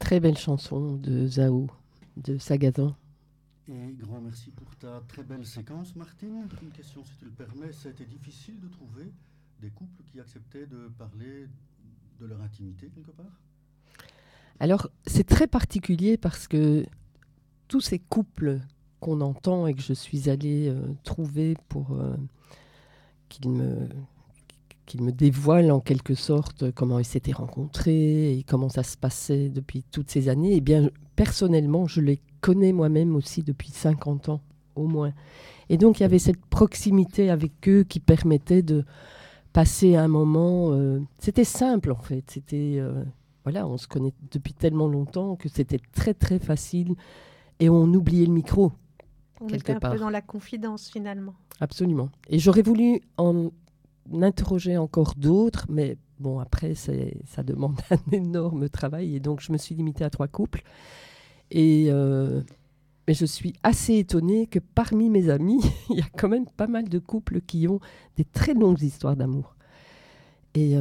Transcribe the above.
très belle chanson de Zao, de Sagazan. Et grand merci pour ta très belle séquence, Martine. Une question, si tu le permets. Ça a été difficile de trouver des couples qui acceptaient de parler de leur intimité, quelque part? Alors, c'est très particulier parce que tous ces couples qu'on entend et que je suis allée trouver pour qu'ils me, qu'ils me dévoilent en quelque sorte comment ils s'étaient rencontrés et comment ça se passait depuis toutes ces années, eh bien, personnellement, je les connais moi-même aussi depuis 50 ans, au moins. Et donc, il y avait cette proximité avec eux qui permettait de passer un moment... c'était simple, en fait. C'était... voilà, on se connaît depuis tellement longtemps que c'était très, très facile. Et on oubliait le micro, On quelque était un peu part. dans la confidence, finalement. Absolument. Et j'aurais voulu en interroger encore d'autres, mais bon, après, ça demande un énorme travail. Et donc, je me suis limitée à 3 couples. Mais je suis assez étonnée que parmi mes amis, il y a quand même pas mal de couples qui ont des très longues histoires d'amour. Et